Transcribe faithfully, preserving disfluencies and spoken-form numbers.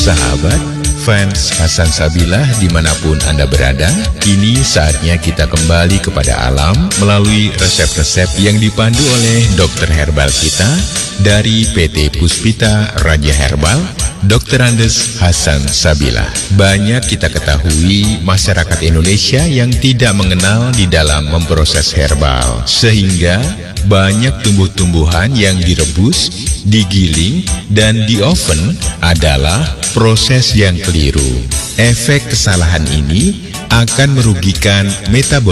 Sahabat, fans Hasan Sabilah dimanapun Anda berada, kini saatnya kita kembali kepada alam melalui resep-resep yang dipandu oleh dokter herbal kita dari P T Puspita Raja Herbal, dokter Andes Hasan Sabilah. Banyak kita ketahui masyarakat Indonesia yang tidak mengenal di dalam memproses herbal, sehingga banyak tumbuh-tumbuhan yang direbus, digiling, dan di oven adalah proses yang keliru. Efek kesalahan ini akan merugikan metabolisme